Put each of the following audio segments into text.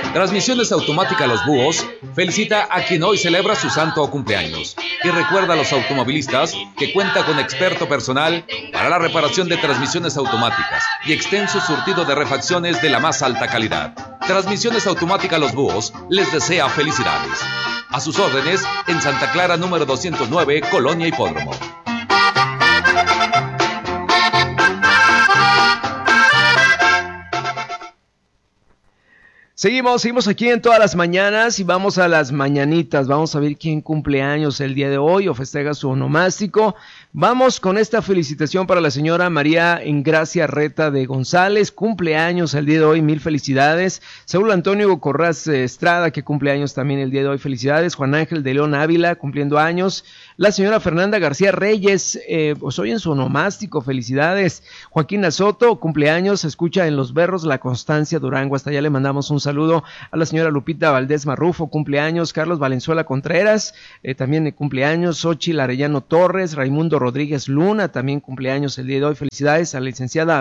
Transmisiones Automática Los Búhos felicita a quien hoy celebra su santo o cumpleaños y recuerda a los automovilistas que cuenta con experto personal para la reparación de transmisiones automáticas y extenso surtido de refacciones de la más alta calidad. Transmisiones Automática Los Búhos les desea felicidades. A sus órdenes en Santa Clara número 209, Colonia Hipódromo. Seguimos aquí en todas las mañanas y vamos a las mañanitas. Vamos a ver quién cumple años el día de hoy o festeja su onomástico. Vamos con esta felicitación para la señora María Ingracia Reta de González. Cumple años el día de hoy, mil felicidades. Saúl Antonio Corraz Estrada, que cumple años también el día de hoy, felicidades. Juan Ángel de León Ávila, cumpliendo años. La señora Fernanda García Reyes, pues hoy en su onomástico, felicidades. Joaquín Azoto, cumpleaños, se escucha en Los Berros, La Constancia, Durango. Hasta allá le mandamos un saludo a la señora Lupita Valdés Marrufo, cumpleaños. Carlos Valenzuela Contreras, también cumpleaños. Xochitl Arellano Torres, Raimundo Rodríguez Luna, también cumpleaños el día de hoy, felicidades. A la licenciado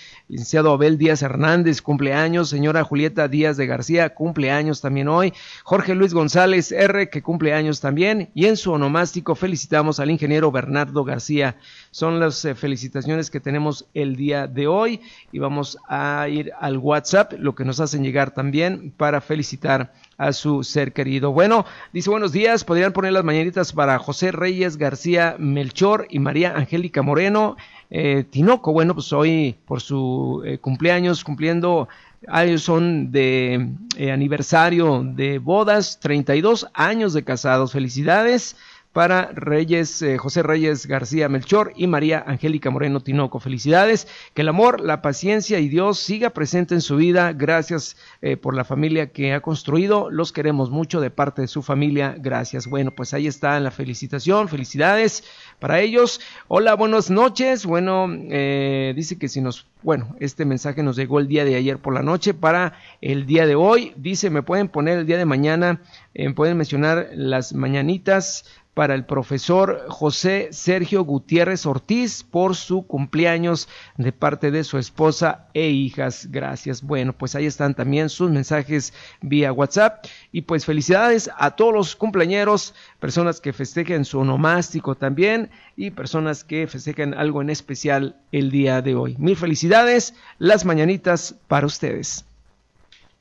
Abel Díaz Hernández, cumpleaños. Señora Julieta Díaz de García, cumpleaños también hoy. Jorge Luis González R, que cumpleaños también. Y en su onomástico felicitamos al ingeniero Bernardo García. Son las felicitaciones que tenemos el día de hoy y vamos a ir al WhatsApp, lo que nos hacen llegar también para felicitar a su ser querido. Bueno, dice buenos días, podrían poner las mañanitas para José Reyes García Melchor y María Angélica Moreno Tinoco. Bueno, pues hoy por su cumpleaños, cumpliendo años, son de aniversario de bodas, 32 años de casados. Felicidades para José Reyes García Melchor y María Angélica Moreno Tinoco. Felicidades, que el amor, la paciencia y Dios siga presente en su vida. Gracias por la familia que ha construido, los queremos mucho de parte de su familia, gracias. Bueno, pues ahí está la felicitación, felicidades para ellos. Hola, buenas noches. Bueno, dice que este mensaje nos llegó el día de ayer por la noche para el día de hoy. Dice, me pueden poner el día de mañana, pueden mencionar las mañanitas para el profesor José Sergio Gutiérrez Ortiz por su cumpleaños de parte de su esposa e hijas. Gracias. Bueno, pues ahí están también sus mensajes vía WhatsApp. Y pues felicidades a todos los cumpleañeros, personas que festejen su onomástico también y personas que festejen algo en especial el día de hoy. Mil felicidades, las mañanitas para ustedes.